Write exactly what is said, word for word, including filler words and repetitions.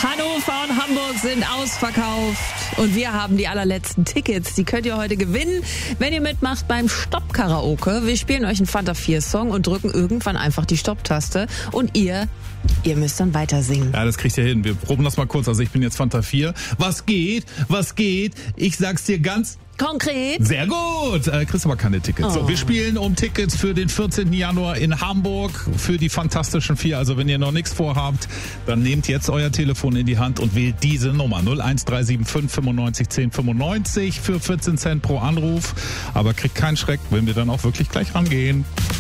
Hannover und Hamburg sind ausverkauft und wir haben die allerletzten Tickets. Die könnt ihr heute gewinnen, wenn ihr mitmacht beim Stopp-Karaoke. Wir spielen euch einen Fanta vier Song und drücken irgendwann einfach die Stopp-Taste und ihr, ihr müsst dann weiter singen. Ja, das kriegt ihr hin. Wir proben das mal kurz. Also ich bin jetzt Fanta vier. Was geht? Was geht? Ich sag's dir ganz konkret. Sehr gut. Äh, kriegst aber keine Tickets. Oh. So, wir spielen um Tickets für den vierzehnten Januar in Hamburg für die Fantastischen Vier. Also wenn ihr noch nichts vorhabt, dann nehmt jetzt euer Telefon in die Hand und wählt diese Nummer null eins drei sieben fünf fünfundneunzig zehn fünfundneunzig für vierzehn Cent pro Anruf. Aber kriegt keinen Schreck, wenn wir dann auch wirklich gleich rangehen.